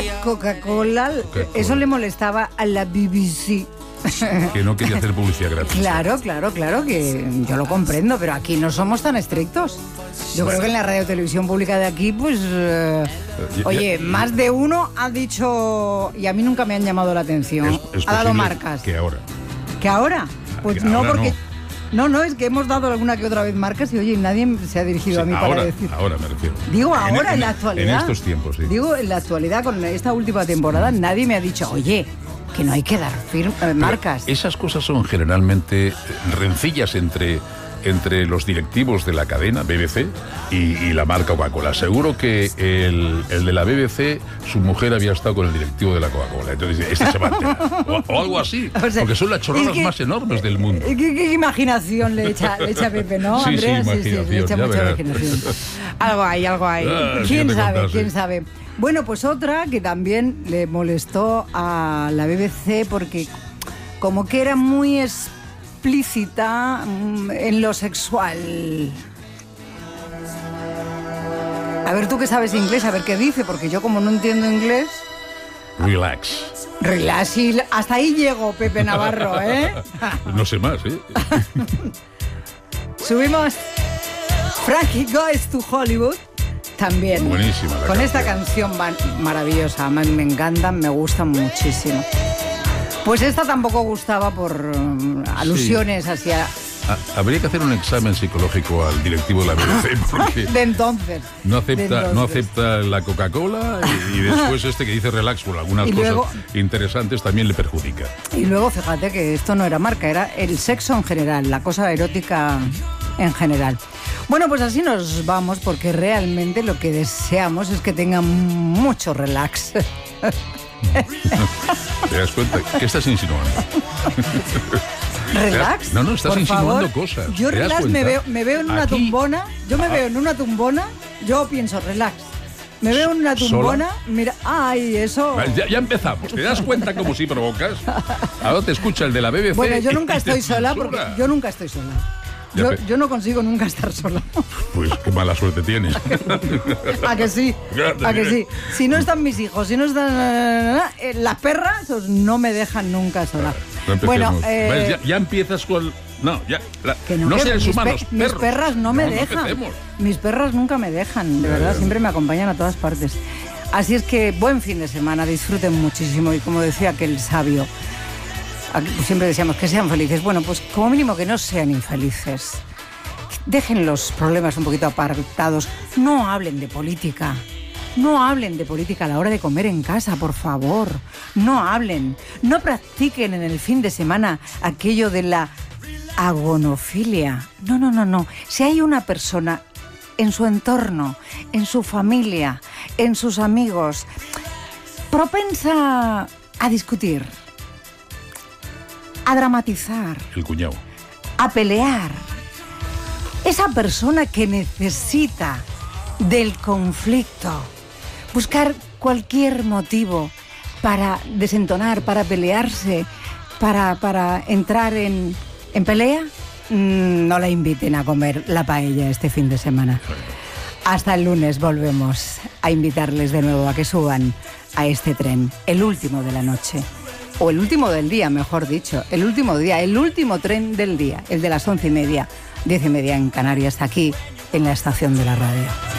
Coca-Cola, eso le molestaba a la BBC. Que no quería hacer publicidad gratis. Claro, que yo lo comprendo, pero aquí no somos tan estrictos. Yo creo que en la radio televisión pública de aquí, pues... oye, más de uno ha dicho... Y a mí nunca me han llamado la atención. Ha dado marcas. ¿Que ahora? ¿Que ahora? Pues no, porque... No, es que hemos dado alguna que otra vez marcas y oye, nadie se ha dirigido a mí para decir... Ahora me refiero. Digo, ahora en la actualidad. En estos tiempos, sí. Digo, en la actualidad, con esta última temporada, nadie me ha dicho, oye, que no hay que dar marcas. Esas cosas son generalmente rencillas entre los directivos de la cadena BBC y la marca Coca-Cola. Seguro que el de la BBC, su mujer había estado con el directivo de la Coca-Cola. Entonces, este se va a enterar. O algo así. O sea, porque son las chorradas más enormes del mundo. ¿Qué imaginación le echa Pepe, ¿no, Andrea? Sí, le echa mucha imaginación. Algo hay. ¿Quién sabe? Bueno, pues otra que también le molestó a la BBC porque como que era muy explícita en lo sexual. A ver, tú que sabes inglés, a ver qué dice, porque yo como no entiendo inglés... Relax, y hasta ahí llego, Pepe Navarro, ¿eh? No sé más, ¿eh? Subimos Frankie Goes to Hollywood. También. Buenísima la con esta canción maravillosa, me encantan, me gustan muchísimo. Pues esta tampoco gustaba por alusiones hacia... Habría que hacer un examen psicológico al directivo de la BBC porque... de entonces. No acepta la Coca-Cola y después que dice relax por algunas cosas interesantes también le perjudica. Y luego fíjate que esto no era marca, era el sexo en general, la cosa erótica en general. Bueno, pues así nos vamos porque realmente lo que deseamos es que tengan mucho relax. ¿Te das cuenta? ¿Qué estás insinuando? ¿Relax? No, estás insinuando cosas. Yo relax me veo en una tumbona. Yo me veo en una tumbona. Yo pienso relax. Me veo en una tumbona. ¿Sola? Mira, ay, eso. Ya empezamos. ¿Te das cuenta cómo si provocas? Ahora te escucha el de la BBC. Bueno, yo nunca estoy sola porque yo nunca estoy sola. Yo no consigo nunca estar sola. Pues qué mala suerte tienes. ¿A que sí? ¿A que sí? Si no están mis hijos, si no están las perras, pues no me dejan nunca sola. Bueno, ya empiezas con... No, ya. No seres humanos, perros. Mis perras no me dejan. Mis perras nunca me dejan, de verdad, siempre me acompañan a todas partes. Así es que buen fin de semana, disfruten muchísimo y como decía aquel sabio, siempre decíamos que sean felices. Bueno, pues como mínimo que no sean infelices. Dejen los problemas un poquito apartados. No hablen de política. No hablen de política a la hora de comer en casa, por favor. No hablen. No practiquen en el fin de semana aquello de la agonofilia. No. Si hay una persona en su entorno, en su familia, en sus amigos, propensa a discutir, a dramatizar, el cuñado, a pelear, esa persona que necesita del conflicto, buscar cualquier motivo para desentonar, para pelearse, para entrar en pelea, no la inviten a comer la paella este fin de semana. Hasta el lunes volvemos a invitarles de nuevo a que suban a este tren, el último de la noche. O el último del día, mejor dicho. El último tren del día. El de las 11:30, 10:30 en Canarias, aquí en la estación de la radio.